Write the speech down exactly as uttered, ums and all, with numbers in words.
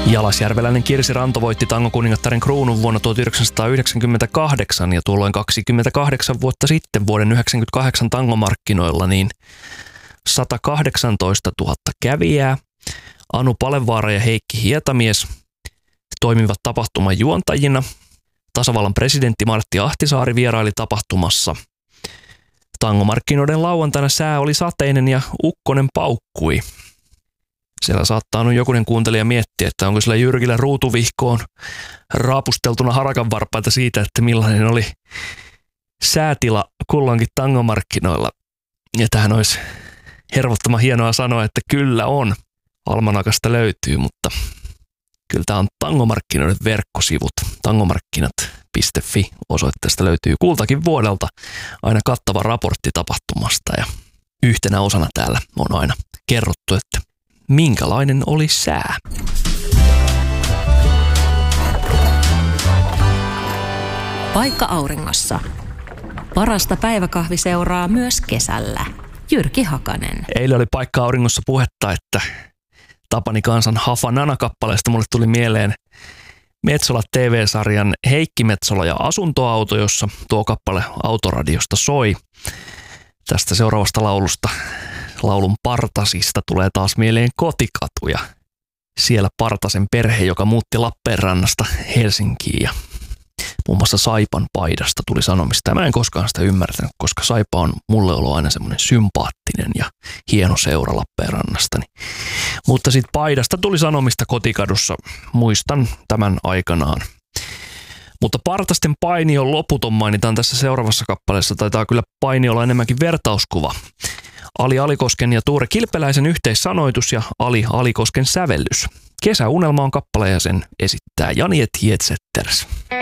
Jalasjärveläinen Kirsi Ranto voitti tangokuningattaren kruunun vuonna tuhatyhdeksänsataayhdeksänkymmentäkahdeksan ja tuolloin kaksikymmentäkahdeksan vuotta sitten vuoden yhdeksänkymmentäkahdeksan tangomarkkinoilla niin sata kahdeksantoista tuhatta kävijää. Anu Palevaara ja Heikki Hietamies toimivat tapahtuman juontajina. Tasavallan presidentti Martti Ahtisaari vieraili tapahtumassa. Tangomarkkinoiden lauantaina sää oli sateinen ja ukkonen paukkui. Siellä saattaa nyt jokunen kuuntelija miettiä, että onko sillä Jyrkillä ruutuvihkoon raapusteltuna harakan varpaita siitä, että millainen oli säätila kulloinkin tangomarkkinoilla. Ja tähän olisi hervottoman hienoa sanoa, että kyllä on. Almanakasta löytyy, mutta kyllä tämä on tangomarkkinoiden verkkosivut. Tangomarkkinat piste fi osoitteesta löytyy kultakin vuodelta aina kattava raportti tapahtumasta. Ja yhtenä osana täällä on aina kerrottu, että minkälainen oli sää. Paikka auringossa. Parasta päiväkahviseuraa myös kesällä. Jyrki Hakanen. Eilen oli Paikka auringossa puhetta, että Tapani Kansan Hafanana-kappaleesta mulle tuli mieleen Metsola T V-sarjan Heikki Metsola ja asuntoauto, jossa tuo kappale autoradiosta soi. Tästä seuraavasta laulusta, laulun Partasista, tulee taas mieleen Kotikatu ja siellä Partasen perhe, joka muutti Lappeenrannasta Helsinkiin ja muun muassa Saipan paidasta tuli sanomista. Ja mä en koskaan sitä ymmärtänyt, koska Saipa on mulle ollut aina semmoinen sympaattinen ja hieno seura Lappeenrannasta. Mutta sitten paidasta tuli sanomista Kotikadussa, muistan tämän aikanaan. Mutta Partasten Painion loputon mainitaan tässä seuraavassa kappaleessa. Taitaa kyllä Paini olla enemmänkin vertauskuva. Ali Alikosken ja Tuure Kilpeläisen yhteissanoitus ja Ali Alikosken sävellys. Kesäunelma on kappale ja sen esittää Jani et Hietsetters.